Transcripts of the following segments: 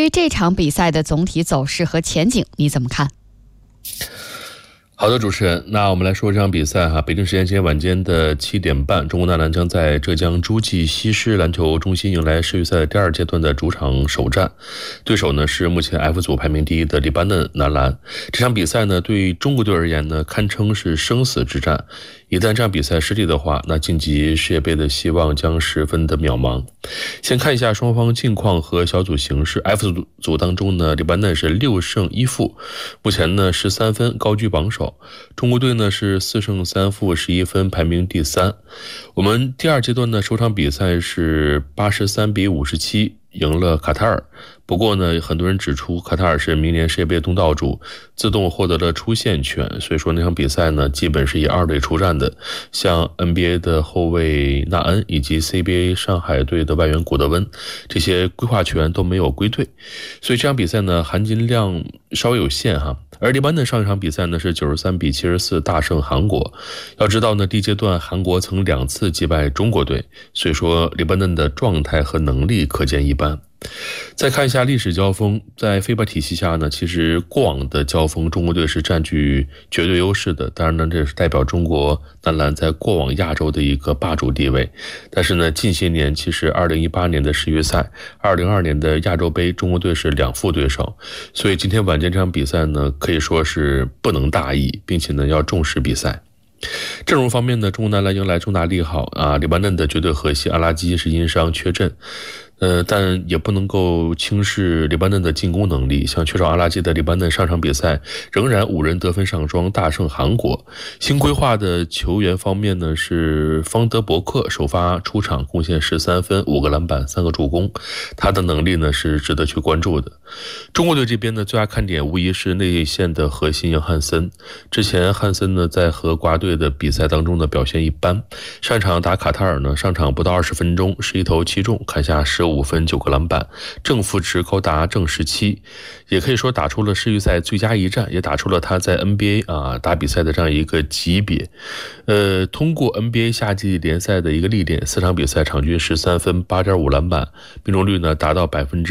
于这场比赛的总体走势和前景，你怎么看？ 好的，主持人，那我们来说这场比赛哈。北京时间今天晚间的7点半，中国男篮将在浙江诸暨西施篮球中心迎来世预赛第2阶段的主场首战，对手呢是目前 F 组排名第1的黎巴嫩男篮。这场比赛呢对中国队而言呢堪称是生死之战，一旦这场比赛失利的话，那晋级世界杯的希望将十分的渺茫。先看一下双方近况和小组形势。 F 组当中呢，黎巴嫩是6胜1负，目前呢13分高居榜首。中国队呢是4胜3负11分，排名第3。我们第2阶段呢首场比赛是83比57赢了卡塔尔。不过呢，很多人指出卡塔尔是明年世界杯东道主，自动获得了出线权，所以说那场比赛呢基本是以2队出战的。像 NBA 的后卫纳恩以及 CBA 上海队的外援古德温，这些规划权都没有归队，所以这场比赛呢含金量稍微有限哈。而黎巴嫩上一场比赛呢是93比74大胜韩国。要知道呢，第一阶段韩国曾2次击败中国队，所以说黎巴嫩的状态和能力可见一斑。再看一下历史交锋，在FIBA体系下呢，其实过往的交锋中国队是占据绝对优势的，当然呢这是代表中国男篮在过往亚洲的一个霸主地位。但是呢近些年，其实2018年的世预赛、2022年的亚洲杯，中国队是2负对手，所以今天晚间这场比赛呢可以说是不能大意，并且呢要重视比赛。阵容方面呢，中国男篮迎来重大利好啊，黎巴嫩的绝对核心阿拉基是因伤缺阵，但也不能够轻视黎巴嫩的进攻能力。像缺少阿拉基的黎巴嫩上场比赛仍然5人得分上双，大胜韩国。新规划的球员方面呢，是方德伯克首发出场，贡献13分、5个篮板、3个助攻，他的能力呢是值得去关注的。中国队这边呢，最大看点无疑是内线的核心杨汉森。之前汉森呢在和国家队的比赛当中呢表现一般，上场打卡塔尔呢，上场不到20分钟11投7中，砍下15分9个篮板，正负值高达正17，也可以说打出了世预赛最佳一战，也打出了他在 NBA 打比赛的这样一个级别。通过 NBA 夏季联赛的一个历练，4场比赛场均13分 8.5 篮板，命中率呢达到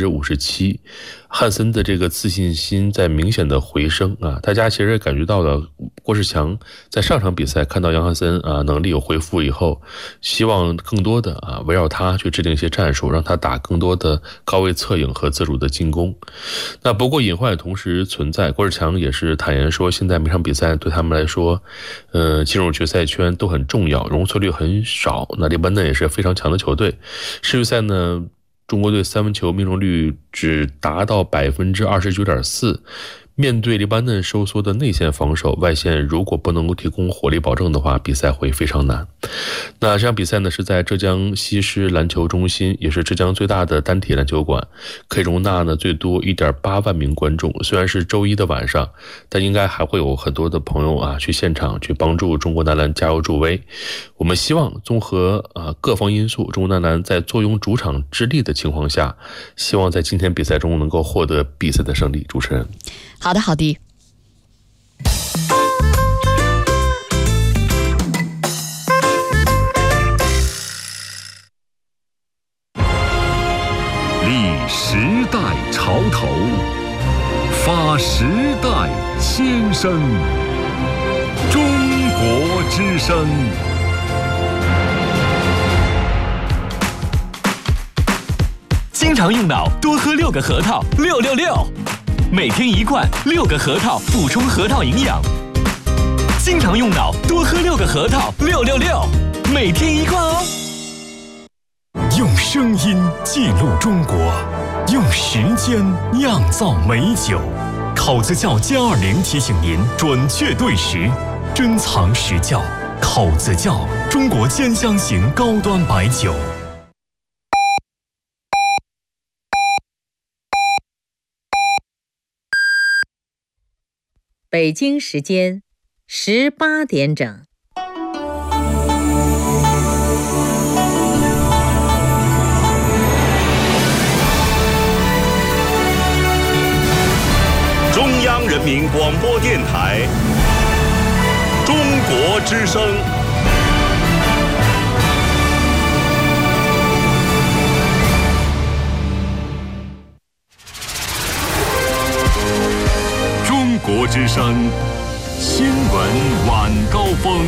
57%。汉森的这个自信心在明显的回升啊，大家其实也感觉到了郭士强在上场比赛看到杨汉森能力有恢复以后，希望更多的围绕他去制定一些战术，让他打更多的高位策应和自主的进攻。那不过隐患也同时存在，郭士强也是坦言说，现在每场比赛对他们来说进入决赛圈都很重要，容错率很少。那黎巴嫩也是非常强的球队，世预赛呢中国队3分球命中率只达到 29.4%，面对黎巴嫩收缩的内线防守，外线如果不能够提供火力保证的话，比赛会非常难。那这场比赛呢是在浙江西施篮球中心，也是浙江最大的单体篮球馆，可以容纳呢最多 1.8 万名观众。虽然是周一的晚上，但应该还会有很多的朋友去现场去帮助中国男篮加油助威。我们希望综合各方因素，中国男篮在坐拥主场之利的情况下，希望在今天比赛中能够获得比赛的胜利。主持人， 好的，好的。 立时代潮头，发时代先声，中国之声。 经常用脑，多喝6个核桃，666。每天1罐，6个核桃，补充核桃营养。经常用脑，多喝6个核桃，666。每天1罐哦。 用声音记录中国，用时间酿造美酒。考子窖+20提醒您准确对时，珍藏实窖。考子窖，中国兼香型高端白酒。 北京时间18点整。 中央人民广播电台中国之声。 国之声新闻晚高峰。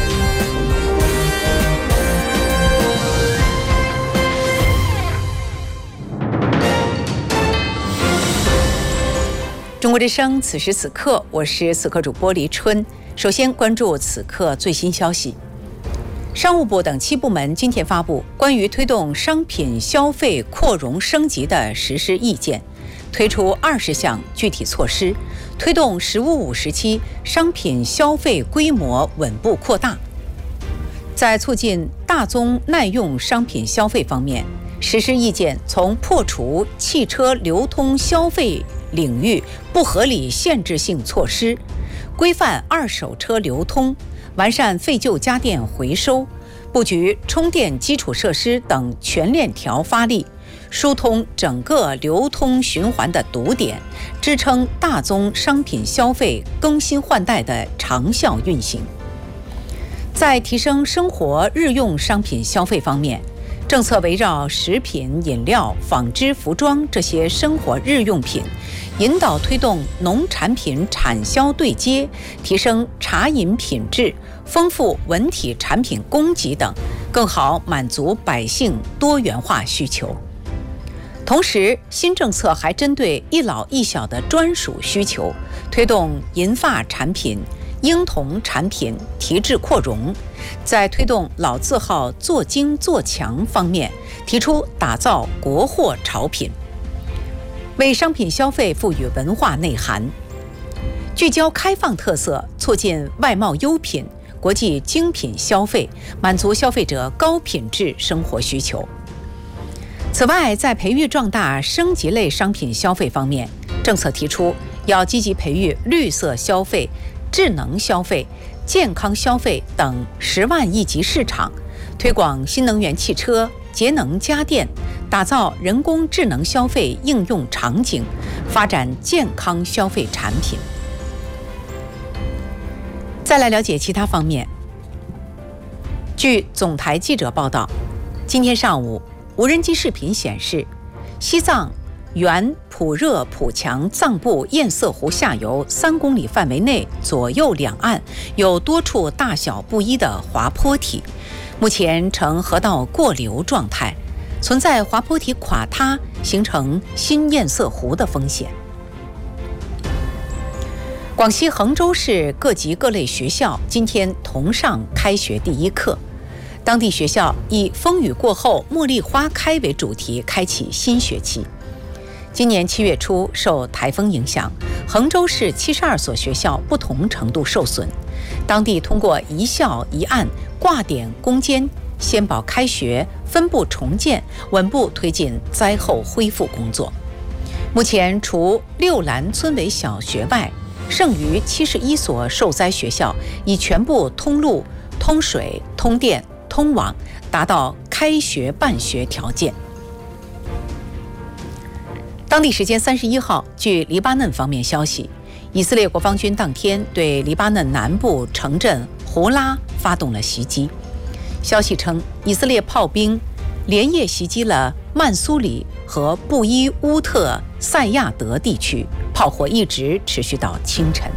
中国之声此时此刻，我是此刻主播黎春。首先关注此刻最新消息。商务部等7部门今天发布关于推动商品消费扩容升级的实施意见，推出20项具体措施，推动“十五五”时期商品消费规模稳步扩大。在促进大宗耐用商品消费方面，实施意见从破除汽车流通消费领域不合理限制性措施，规范二手车流通，完善废旧家电回收，布局充电基础设施等全链条发力，疏通整个流通循环的堵点，支撑大宗商品消费更新换代的长效运行。在提升生活日用商品消费方面，政策围绕食品、饮料、纺织、服装这些生活日用品，引导推动农产品产销对接，提升茶饮品质，丰富文体产品供给等，更好满足百姓多元化需求。同时，新政策还针对一老一小的专属需求，推动银发产品、婴童产品提质扩容，在推动老字号做精做强方面，提出打造国货潮品，为商品消费赋予文化内涵，聚焦开放特色，促进外贸优品、国际精品消费，满足消费者高品质生活需求。此外，在培育壮大升级类商品消费方面，政策提出要积极培育绿色消费、智能消费、健康消费等10万亿级市场，推广新能源汽车、节能家电，打造人工智能消费应用场景，发展健康消费产品。再来了解其他方面。据总台记者报道，今天上午，无人机视频显示，西藏原普热普强藏布堰塞湖下游3公里范围内左右两岸有多处大小不一的滑坡体，目前呈河道过流状态，存在滑坡体垮塌形成新堰塞湖的风险。广西衡州市各级各类学校今天同上开学第一课，当地学校以风雨过后茉莉花开为主题开启新学期。今年7月初，受台风影响，衡州市72所学校不同程度受损，当地通过一校一案挂点攻坚，先保开学，分步重建，稳步推进灾后恢复工作。目前除六兰村委小学外，剩余71所受灾学校已全部通路、通水、通电、通网，达到开学办学条件。当地时间31号，据黎巴嫩方面消息，以色列国防军当天对黎巴嫩南部城镇胡拉发动了袭击。消息称，以色列炮兵连夜袭击了曼苏里和布伊乌特塞亚德地区，炮火一直持续到清晨。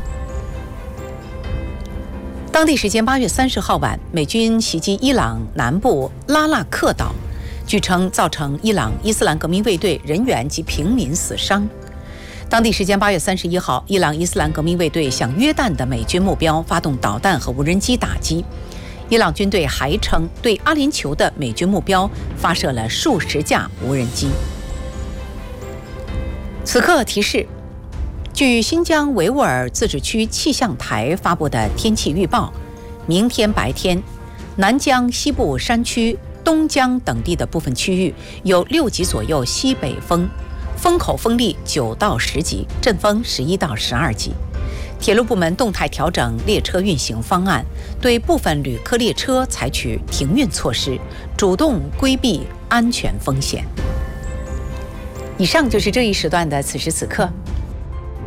当地时间8月30号晚，美军袭击伊朗南部拉腊克岛，据称造成伊朗伊斯兰革命卫队人员及平民死伤。当地时间8月31号，伊朗伊斯兰革命卫队向约旦的美军目标发动导弹和无人机打击。伊朗军队还称，对阿联酋的美军目标发射了数十架无人机。此刻提示，据新疆维吾尔自治区气象台发布的天气预报，明天白天，南疆西部山区、东疆等地的部分区域有6级左右西北风，风口风力9到10级，阵风11到12级。铁路部门动态调整列车运行方案，对部分旅客列车采取停运措施，主动规避安全风险。以上就是这一时段的此时此刻，